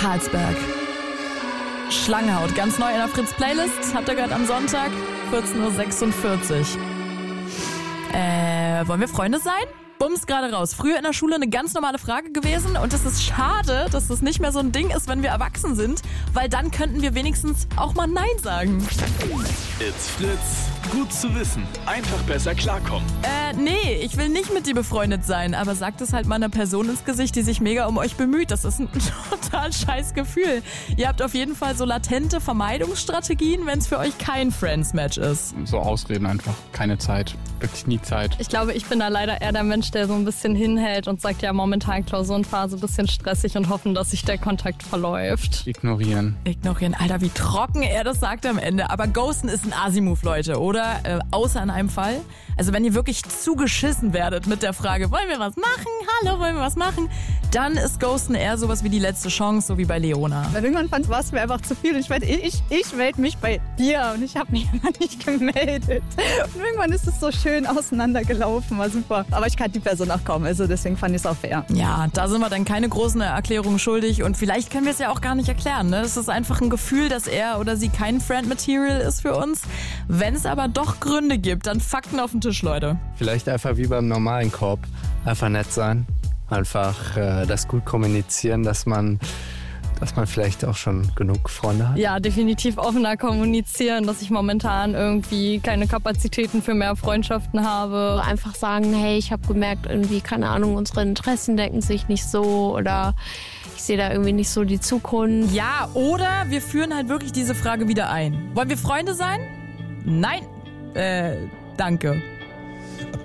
Karlsberg. Schlangenhaut, ganz neu in der Fritz-Playlist. Habt ihr gehört am Sonntag, 14.46 Uhr. Wollen wir Freunde sein? Bums gerade raus. Früher in der Schule eine ganz normale Frage gewesen und es ist schade, dass das nicht mehr so ein Ding ist, wenn wir erwachsen sind, weil dann könnten wir wenigstens auch mal Nein sagen. It's Fritz. Gut zu wissen. Einfach besser klarkommen. Nee, ich will nicht mit dir befreundet sein, aber sagt es halt mal einer Person ins Gesicht, die sich mega um euch bemüht. Das ist ein total scheiß Gefühl. Ihr habt auf jeden Fall so latente Vermeidungsstrategien, wenn es für euch kein Friends-Match ist. So Ausreden einfach. Keine Zeit. Wirklich nie Zeit. Ich glaube, ich bin da leider eher der Mensch, der so ein bisschen hinhält und sagt, ja, momentan Klausurenphase, ein bisschen stressig und hoffen, dass sich der Kontakt verläuft. Ignorieren. Ignorieren. Alter, wie trocken er das sagt am Ende. Aber Ghosten ist ein Asi-Move, Leute, oder? Außer in einem Fall. Also wenn ihr wirklich zugeschissen werdet mit der Frage, wollen wir was machen? Hallo, wollen wir was machen? Dann ist Ghosten eher sowas wie die letzte Chance, so wie bei Leona. Weil irgendwann war es mir einfach zu viel. Ich melde mich bei dir und ich habe mich immer nicht gemeldet. Und irgendwann ist es so schön auseinandergelaufen, war super. Aber ich kannte die Person auch kaum, also deswegen fand ich es auch fair. Ja, da sind wir dann keine großen Erklärungen schuldig und vielleicht können wir es ja auch gar nicht erklären. Ne? Es ist einfach ein Gefühl, dass er oder sie kein Friend-Material ist für uns. Wenn es aber doch Gründe gibt, dann Fakten auf den Tisch, Leute. Vielleicht einfach wie beim normalen Korb. Einfach nett sein. Einfach das gut kommunizieren, dass man vielleicht auch schon genug Freunde hat. Ja, definitiv offener kommunizieren, dass ich momentan irgendwie keine Kapazitäten für mehr Freundschaften habe. Einfach sagen, hey, ich habe gemerkt, irgendwie, keine Ahnung, unsere Interessen decken sich nicht so oder ich sehe da irgendwie nicht so die Zukunft. Ja, oder wir führen halt wirklich diese Frage wieder ein. Wollen wir Freunde sein? Nein. Danke.